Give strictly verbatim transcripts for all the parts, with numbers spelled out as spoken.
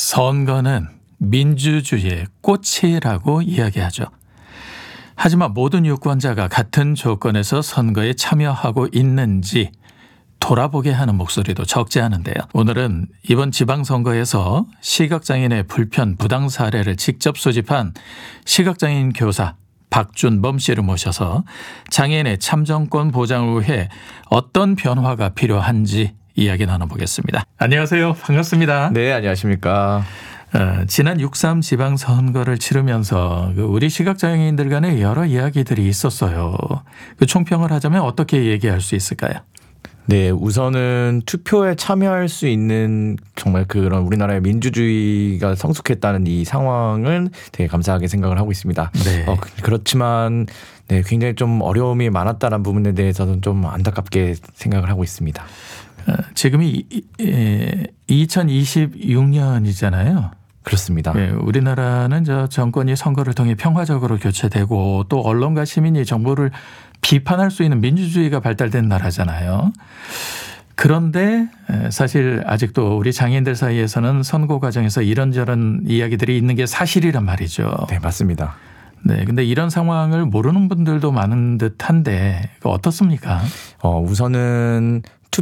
선거는 민주주의의 꽃이라고 이야기하죠. 하지만 모든 유권자가 같은 조건에서 선거에 참여하고 있는지 돌아보게 하는 목소리도 적지 않은데요. 오늘은 이번 지방선거에서 시각장애인의 불편 부당 사례를 직접 수집한 시각장애인 교사 박준범 씨를 모셔서 장애인의 참정권 보장을 위해 어떤 변화가 필요한지 이야기 나눠보겠습니다. 안녕하세요. 반갑습니다. 네, 안녕하십니까. 어, 지난 육 삼 지방선거를 치르면서 우리 시각장애인들 간에 여러 이야기들이 있었어요. 그 총평을 하자면 어떻게 얘기할 수 있을까요? 네, 우선은 투표에 참여할 수 있는 정말 그런 우리나라의 민주주의가 성숙했다는 이 상황은 되게 감사하게 생각을 하고 있습니다. 네. 어, 그렇지만 네, 굉장히 좀 어려움이 많았다는 부분에 대해서는 좀 안타깝게 생각을 하고 있습니다. 어, 지금이 이천이십육 년이잖아요. 그렇습니다. 예, 우리나라는 저 정권이 선거를 통해 평화적으로 교체되고 또 언론과 시민이 정보를 비판할 수 있는 민주주의가 발달된 나라잖아요. 그런데 사실 아직도 우리 장애인들 사이에서는 선거 과정에서 이런저런 이야기들이 있는 게 사실이란 말이죠. 네, 맞습니다. 네, 근데 이런 상황을 모르는 분들도 많은 듯한데 어떻습니까? 어, 우선은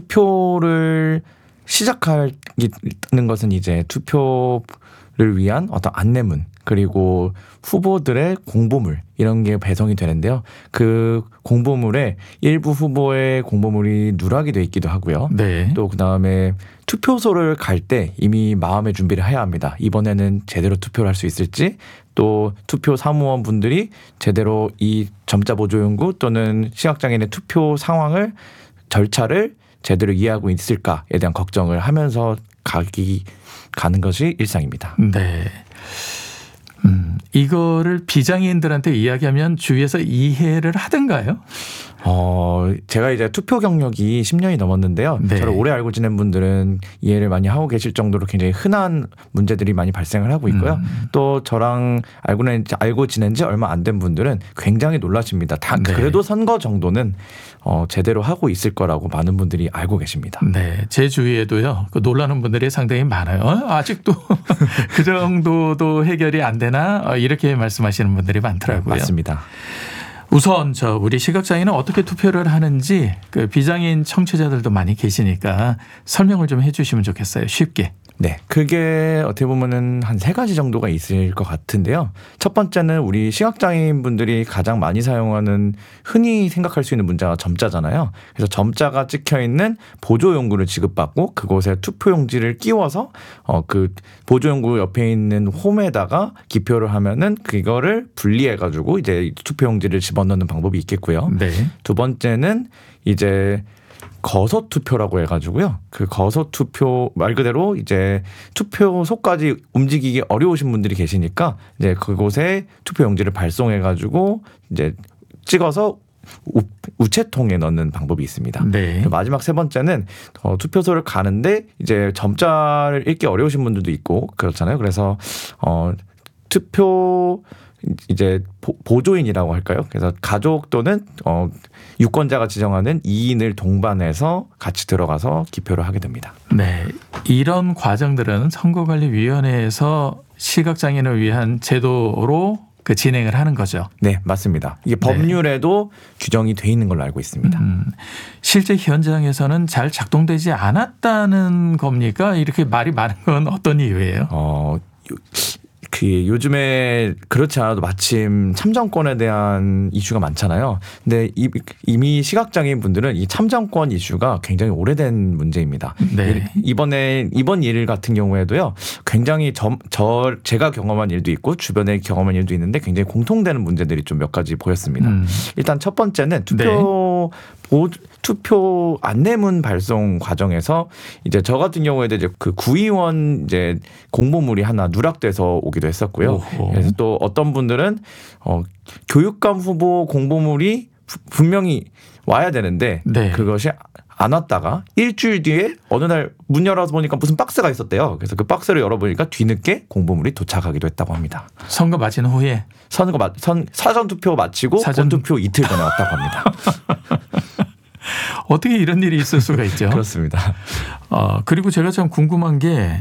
투표를 시작하는 것은 이제 투표를 위한 어떤 안내문 그리고 후보들의 공보물 이런 게 배송이 되는데요. 그 공보물에 일부 후보의 공보물이 누락이 돼 있기도 하고요. 네. 또 그다음에 투표소를 갈 때 이미 마음의 준비를 해야 합니다. 이번에는 제대로 투표를 할 수 있을지 또 투표 사무원 분들이 제대로 이 점자 보조 연구 또는 시각장애인의 투표 상황을 절차를 제대로 이해하고 있을까에 대한 걱정을 하면서 가기 가는 것이 일상입니다. 네. 음, 이거를 비장애인들한테 이야기하면 주위에서 이해를 하던가요? 어, 제가 이제 투표 경력이 십 년이 넘었는데요. 네. 저를 오래 알고 지낸 분들은 이해를 많이 하고 계실 정도로 굉장히 흔한 문제들이 많이 발생을 하고 있고요. 음. 또 저랑 알고, 알고 지낸 지 얼마 안 된 분들은 굉장히 놀라십니다. 다 네. 그래도 선거 정도는 어, 제대로 하고 있을 거라고 많은 분들이 알고 계십니다. 네, 제 주위에도요. 그 놀라는 분들이 상당히 많아요. 어? 아직도 그 정도도 해결이 안 되나? 어, 이렇게 말씀하시는 분들이 많더라고요. 네, 맞습니다. 우선 저 우리 시각장애인은 어떻게 투표를 하는지 그 비장애인 청취자들도 많이 계시니까 설명을 좀 해주시면 좋겠어요. 쉽게. 네, 그게 어떻게 보면은 한 세 가지 정도가 있을 것 같은데요. 첫 번째는 우리 시각장애인 분들이 가장 많이 사용하는 흔히 생각할 수 있는 문자가 점자잖아요. 그래서 점자가 찍혀 있는 보조 용구를 지급받고 그곳에 투표 용지를 끼워서 어 그 보조 용구 옆에 있는 홈에다가 기표를 하면은 그거를 분리해 가지고 이제 투표 용지를 집어넣는 방법이 있겠고요. 네. 두 번째는 이제 거소 투표라고 해가지고요. 그 거소 투표 말 그대로 이제 투표소까지 움직이기 어려우신 분들이 계시니까 이제 그곳에 투표 용지를 발송해가지고 이제 찍어서 우, 우체통에 넣는 방법이 있습니다. 네. 마지막 세 번째는 어, 투표소를 가는데 이제 점자를 읽기 어려우신 분들도 있고 그렇잖아요. 그래서 어, 투표 이제 보조인이라고 할까요? 그래서 가족 또는 어, 유권자가 지정하는 이 인을 동반해서 같이 들어가서 기표를 하게 됩니다. 네, 이런 과정들은 선거관리위원회에서 시각장애인을 위한 제도로 그 진행을 하는 거죠. 네, 맞습니다. 이게 법률에도 네. 규정이 돼 있는 걸로 알고 있습니다. 음, 실제 현장에서는 잘 작동되지 않았다는 겁니까? 이렇게 말이 많은 건 어떤 이유예요? 어. 그 요즘에 그렇지 않아도 마침 참정권에 대한 이슈가 많잖아요. 근데 이미 시각장애인 분들은 이 참정권 이슈가 굉장히 오래된 문제입니다. 네. 이번에 이번 일 같은 경우에도요. 굉장히 저, 저 제가 경험한 일도 있고 주변에 경험한 일도 있는데 굉장히 공통되는 문제들이 좀 몇 가지 보였습니다. 음. 일단 첫 번째는 투표 네. 보, 투표 안내문 발송 과정에서 이제 저 같은 경우에도 이제 그 구의원 이제 공보물이 하나 누락돼서 오기도 했었고요. 오호. 그래서 또 어떤 분들은 어, 교육감 후보 공보물이 분명히 와야 되는데 네. 그것이 안 왔다가 일주일 뒤에 어느 날 문 열어서 보니까 무슨 박스가 있었대요. 그래서 그 박스를 열어보니까 뒤늦게 공보물이 도착하기도 했다고 합니다. 선거 마친 후에? 선거 마, 선, 사전 투표 마치고 사전 투표 이틀 전에 왔다고 합니다. 어떻게 이런 일이 있을 수가 있죠? 그렇습니다. 어, 그리고 제가 참 궁금한 게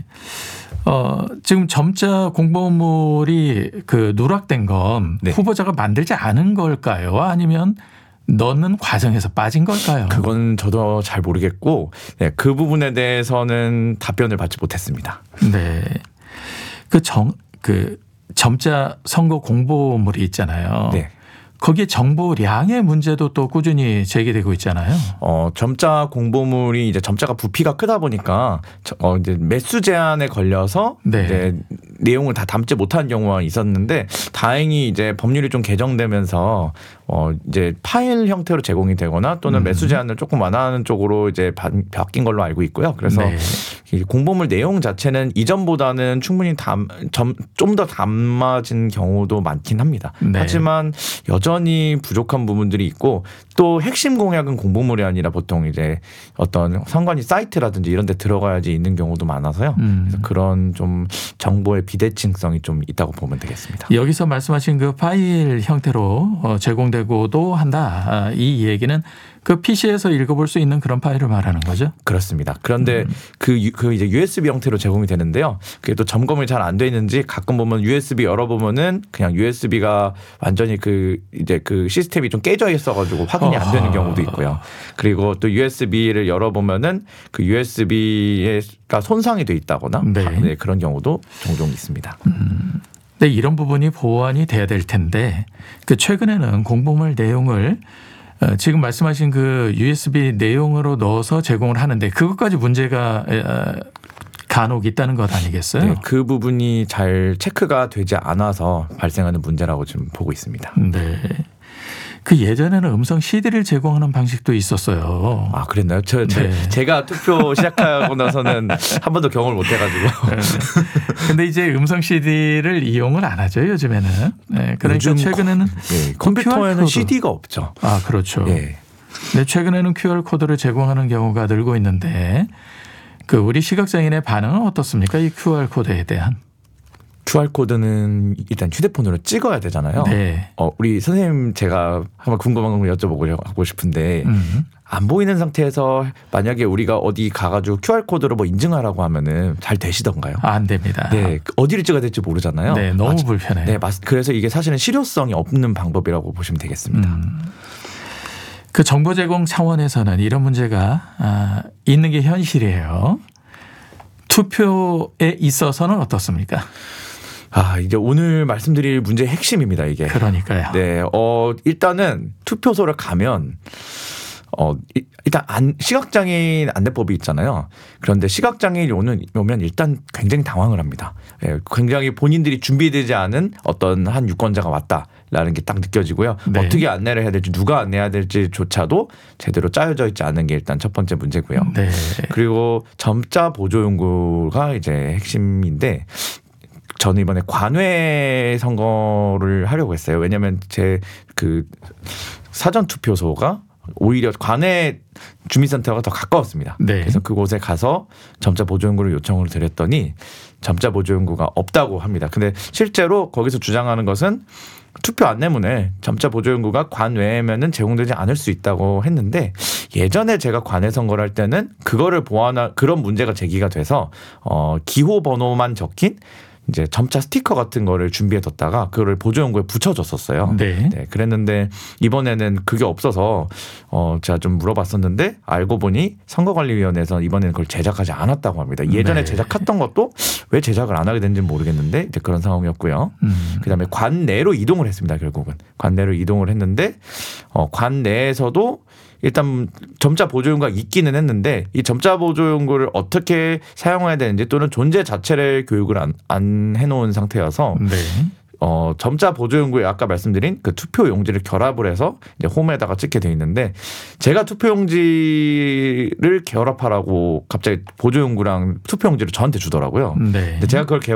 어, 지금 점자 공보물이 그 누락된 건 네. 후보자가 만들지 않은 걸까요? 아니면 넣는 과정에서 빠진 걸까요? 그건 저도 잘 모르겠고 네, 그 부분에 대해서는 답변을 받지 못했습니다. 네. 그 정, 그 점자 선거 공보물이 있잖아요. 네. 거기에 정보량의 문제도 또 꾸준히 제기되고 있잖아요. 어, 점자 공보물이 이제 점자가 부피가 크다 보니까 저- 어, 이제 매수 제한에 걸려서 네. 이제 내용을 다 담지 못한 경우가 있었는데 다행히 이제 법률이 좀 개정되면서 어, 이제 파일 형태로 제공이 되거나 또는 음. 매수 제한을 조금 완화하는 쪽으로 이제 바, 바뀐 걸로 알고 있고요. 그래서 네. 이 공보물 내용 자체는 이전보다는 충분히 좀 더 담아진 경우도 많긴 합니다. 네. 하지만 여전히 부족한 부분들이 있고 또 핵심 공약은 공보물이 아니라 보통 이제 어떤 선관위 사이트라든지 이런 데 들어가야지 있는 경우도 많아서요. 음. 그래서 그런 좀 정보의 비대칭성이 좀 있다고 보면 되겠습니다. 여기서 말씀하신 그 파일 형태로 어, 제공되고도 한다. 아, 이 얘기는 그 피시에서 읽어볼 수 있는 그런 파일을 말하는 거죠. 그렇습니다. 그런데 음. 그, 유- 그 이제 유에스비 형태로 제공이 되는데요. 그게 또 점검이 잘 안 돼 있는지 가끔 보면 유에스비 열어보면은 그냥 유에스비가 완전히 그 이제 그 시스템이 좀 깨져 있어가지고 확인이 안 되는 어허. 경우도 있고요. 그리고 또 유에스비를 열어보면은 그 유에스비가 손상이 돼 있다거나 네. 네, 그런 경우도 종종 있습니다. 근데 이런 부분이 보완이 돼야 될 텐데 그 최근에는 공보물 내용을 어, 지금 말씀하신 그 유에스비 내용으로 넣어서 제공을 하는데 그것까지 문제가 어, 간혹 있다는 것 아니겠어요? 네, 그 부분이 잘 체크가 되지 않아서 발생하는 문제라고 지금 보고 있습니다. 네. 그 예전에는 음성 씨디를 제공하는 방식도 있었어요. 아, 그랬나요? 저, 저- 네. 제가 투표 시작하고 나서는 한 번도 경험을 못 해가지고. 근데 이제 음성 씨디를 이용을 안 하죠, 요즘에는. 네. 그러니까 요즘 최근에는 네, 컴퓨터에는 큐알코드. 씨디가 없죠. 아, 그렇죠. 예. 네, 최근에는 큐알 코드를 제공하는 경우가 늘고 있는데 그 우리 시각장애인의 반응은 어떻습니까? 이 큐알 코드에 대한. 큐알 코드는 일단 휴대폰으로 찍어야 되잖아요. 네. 어, 우리 선생님 제가 한번 궁금한 걸 여쭤보고 싶은데 음. 안 보이는 상태에서 만약에 우리가 어디 가가지고 큐알 코드로 뭐 인증하라고 하면은 잘 되시던가요? 아, 안 됩니다. 네, 어디를 찍어야 될지 모르잖아요. 네, 너무 맞- 불편해요. 네, 맞, 그래서 이게 사실은 실효성이 없는 방법이라고 보시면 되겠습니다. 음. 그 정보 제공 차원에서는 이런 문제가 아, 있는 게 현실이에요. 투표에 있어서는 어떻습니까? 아, 이제 오늘 말씀드릴 문제의 핵심입니다, 이게. 그러니까요. 네, 어, 일단은 투표소를 가면 어, 이- 일단 안, 시각장애인 안내법이 있잖아요. 그런데 시각장애인이 오는, 오면 일단 굉장히 당황을 합니다. 예, 굉장히 본인들이 준비되지 않은 어떤 한 유권자가 왔다라는 게 딱 느껴지고요. 네. 어떻게 안내를 해야 될지 누가 안내해야 될지조차도 제대로 짜여져 있지 않은 게 일단 첫 번째 문제고요. 네. 그리고 점자 보조 연구가 이제 핵심인데 저는 이번에 관외 선거를 하려고 했어요. 왜냐하면 제 그 사전 투표소가 오히려 관외 주민센터가 더 가까웠습니다. 네. 그래서 그곳에 가서 점자 보조 연구를 요청을 드렸더니 점자 보조 연구가 없다고 합니다. 근데 실제로 거기서 주장하는 것은 투표 안내문에 점자 보조 연구가 관외면은 제공되지 않을 수 있다고 했는데 예전에 제가 관외 선거를 할 때는 그거를 보완하 그런 문제가 제기가 돼서 어 기호 번호만 적힌 이제 점자 스티커 같은 거를 준비해 뒀다가 그거를 보조 연구에 붙여줬었어요. 네. 네, 그랬는데 이번에는 그게 없어서 어 제가 좀 물어봤었는데 알고 보니 선거관리위원회에서 이번에는 그걸 제작하지 않았다고 합니다. 예전에 네. 제작했던 것도 왜 제작을 안 하게 됐는지 모르겠는데 이제 그런 상황이었고요. 음. 그다음에 관내로 이동을 했습니다. 결국은 관내로 이동을 했는데 어 관내에서도 일단 점자 보조 연구가 있기는 했는데 이 점자 보조 연구를 어떻게 사용해야 되는지 또는 존재 자체를 교육을 안, 안 해놓은 상태여서 네. 어, 점자 보조 연구에 아까 말씀드린 그 투표 용지를 결합을 해서 이제 홈에다가 찍게 돼 있는데 제가 투표 용지를 결합하라고 갑자기 보조 연구랑 투표 용지를 저한테 주더라고요. 네. 근데 제가 그걸